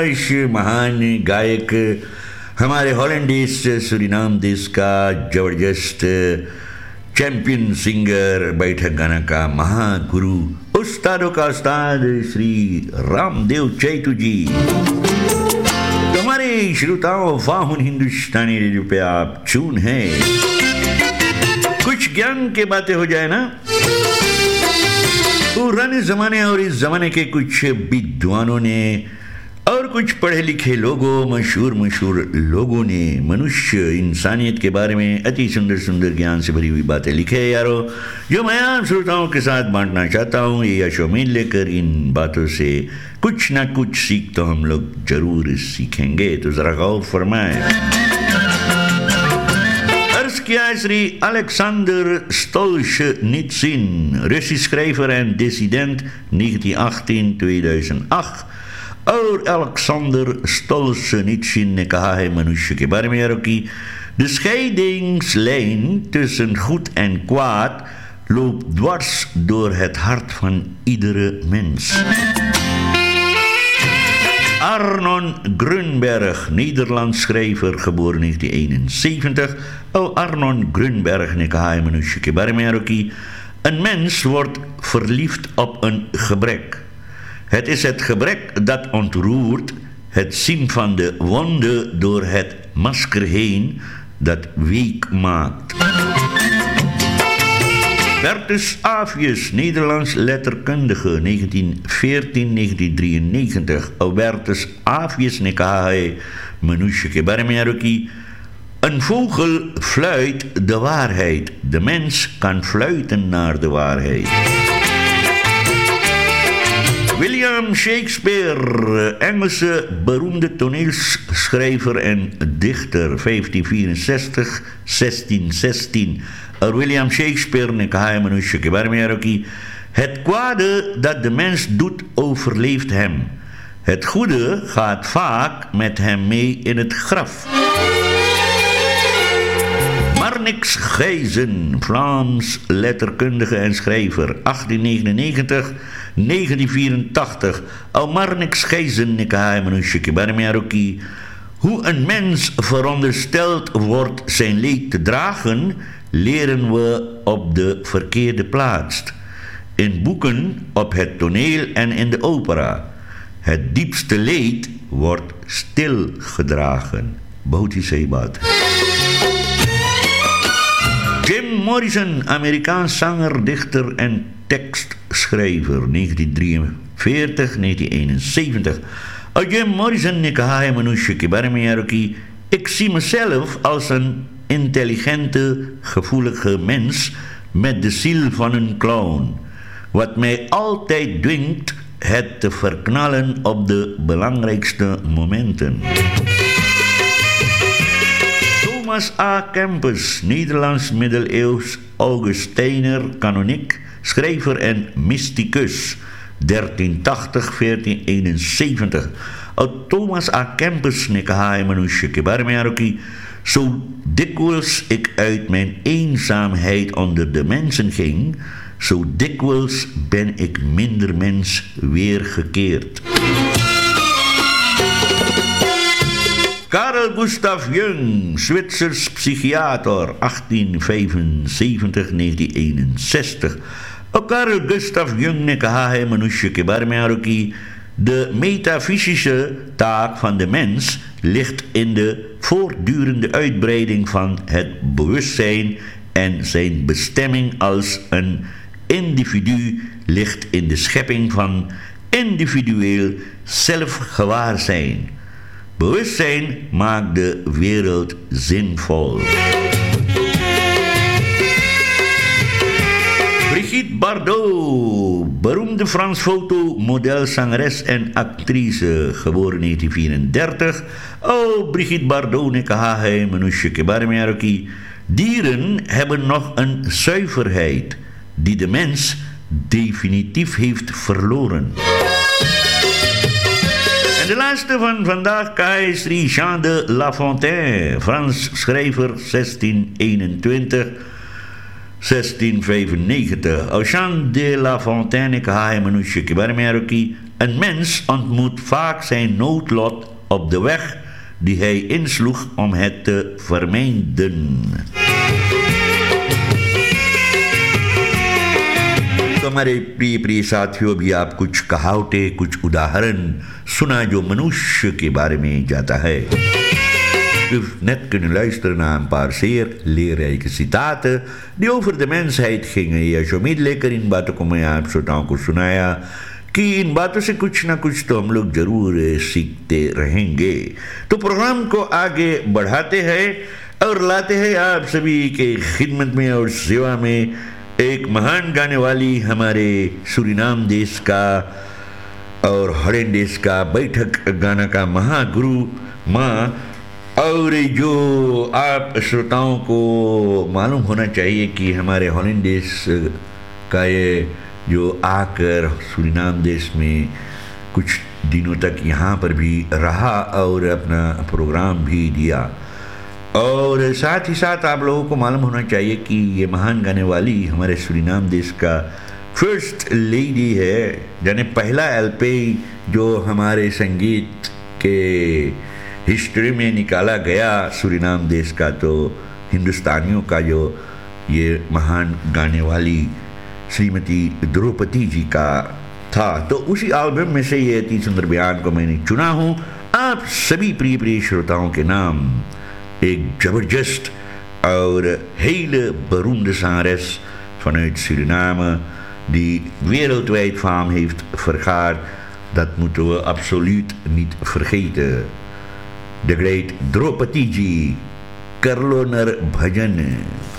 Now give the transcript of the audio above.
इस महान गायक हमारे हॉलैंड देश सूरीनाम देश का जबरदस्त चैंपियन सिंगर बैठक गाना का महागुरु उस्तादों का उस्ताद श्री रामदेव चैतू जी। तो हमारे श्रोताओं वाहुन हिंदुस्तानी रेडियो पे आप चून हैं। कुछ ज्ञान के बातें हो जाए ना। पुराने जमाने और इस जमाने के कुछ विद्वानों ने और कुछ पढ़े लिखे लोगों मशहूर लोगों ने मनुष्य इंसानियत के बारे में अति सुंदर सुंदर ज्ञान से भरी हुई बातें लिखे हैं यारो, जो मैं आप श्रोताओं के साथ बांटना चाहता हूँ। ये यश उम्मीद लेकर इन बातों से कुछ ना कुछ सीख तो हम लोग जरूर सीखेंगे। तो जरा गौर फरमाएं। अर्ज किया है Shri Alexander Solzhenitsyn, Russisch schrijver en dissident 1918-2008। और Alexander Solzhenitsyn ने कहा है मनुष्य के बारे में यारों की de scheidingslijn tussen goed en kwaad loopt dwars door het hart van iedere mens. Arnon Grunberg, Nederlands schrijver, geboren 1971. Arnon Grunberg ने कहा है मनुष्य के बारे में यारों की een mens wordt verliefd op een gebrek. Het is het gebrek dat ontroert, het zien van de wonde door het masker heen, dat week maakt. Bertus Avius, Nederlands letterkundige, 1914-1993. Bertus Avius ने कहा है मनुष्य के बारे में यारों की een vogel fluit de waarheid. De mens kan fluiten naar de waarheid. William Shakespeare, Engelse beroemde toneelschrijver en dichter, 1564-1616. William Shakespeare ने कहा है मनुष्य के बारे में यारों की het kwade dat de mens doet overleeft hem. Het goede gaat vaak met hem mee in het graf. Marnix Gijzen, Vlaams letterkundige en schrijver, 1899-1984. Marnix Gijzen ने कहा है मनुष्य के बारे में यारों की hoe een mens verondersteld wordt zijn leed te dragen, leren we op de verkeerde plaats. In boeken, op het toneel en in de opera. Het diepste leed wordt stilgedragen. बहुत ही सही बात है। Jim Morrison, Amerikaans zanger, dichter en tekstschrijver, 1943-1971. Jim Morrison ने कहा है मनुष्य के बारे में यारों की ik zie mezelf als een intelligente, gevoelige mens met de ziel van een clown, wat mij altijd dwingt het te verknallen op de belangrijkste momenten. Thomas A. Kempis, Nederlands middeleeuws Augustijner, kanoniek, schrijver en mysticus, 1380-1471. Thomas A. Kempis ने कहा है मनुष्य के बारे में यारों की zo dikwijls ik uit mijn eenzaamheid onder de mensen ging, zo dikwijls ben ik minder mens weergekeerd. Carl Gustav Jung, Zwitsers psychiater, 1875-1961. Carl Gustav Jung ने कहा है मनुष्य के बारे में यारों की de metafysische taak van de mens ligt in de voortdurende uitbreiding van het bewustzijn en zijn bestemming als een individu ligt in de schepping van individueel zelfgewaarzijn. Bewustzijn maakt de wereld zinvol. Brigitte Bardot, beroemde Frans foto, model, zangeres en actrice, geboren 1934. Brigitte Bardot ने कहा है मनुष्य के बारे में यारों की dieren hebben nog een zuiverheid die de mens definitief heeft verloren. En de laatste van vandaag, Sri Jean de La Fontaine, Frans schrijver, 1695. Jean de La Fontaine ने कहा है मनुष्य के बारे में यारों की Een mens ontmoet vaak zijn noodlot op de weg die hij insloeg om het te vermijden. तो हमारे प्रिय प्रिय साथियों, अभी आप कुछ कहावतें, कुछ उदाहरण सुना जो मनुष्य के बारे में जाता है. Net kunnen luisteren naar een paar zeer leerrijke citaten die over de mensheid gingen. या जो उम्मीद लेकर इन बातों को मैं आप श्रोताओं को सुनाया कि इन बातों से कुछ ना कुछ तो हम लोग जरूर सीखते रहेंगे. तो प्रोग्राम को आगे बढ़ाते हैं और लाते हैं आप सभी के खिदमत में और सेवा में एक महान गाने वाली हमारे सूरीनाम देश का और हॉलैंड देश का बैठक गाना का महागुरु माँ, और जो आप श्रोताओं को मालूम होना चाहिए कि हमारे हॉलैंड देश का ये जो आकर सूरीनाम देश में कुछ दिनों तक यहाँ पर भी रहा और अपना प्रोग्राम भी दिया. और साथ ही साथ आप लोगों को मालूम होना चाहिए कि ये महान गाने वाली हमारे सूरीनाम देश का फर्स्ट लेडी है, यानी पहला एलपी जो हमारे संगीत के हिस्ट्री में निकाला गया सूरीनाम देश का, तो हिंदुस्तानियों का जो ये महान गाने वाली श्रीमती द्रौपदी जी का था. तो उसी एल्बम में से ये अति सुंदर बयान को मैंने चुना हूँ आप सभी प्रिय प्रिय श्रोताओं के नाम. एक जबरदस्त और hele beroemde zangeres vanuit Suriname die wereldwijd faam heeft vergaard. Dat moeten we absoluut niet vergeten. The great Draupadi ji, Karloner Bhajan.